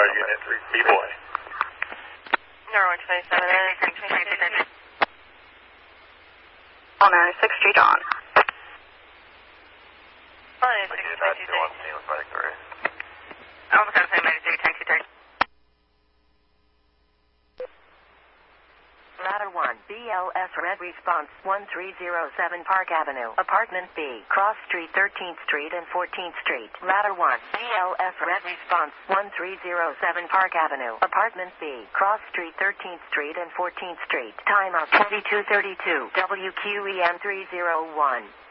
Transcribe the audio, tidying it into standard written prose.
Unit 3, B-Boy. Norwood 27, 96th Street on. 96, Ladder 1, BLS Red Response 1307 Park Avenue, Apartment B, Cross Street, 13th Street and 14th Street. Ladder 1, BLS Red Response 1307 Park Avenue, Apartment B, Cross Street, 13th Street and 14th Street. Time of 22:32, WQEM 301.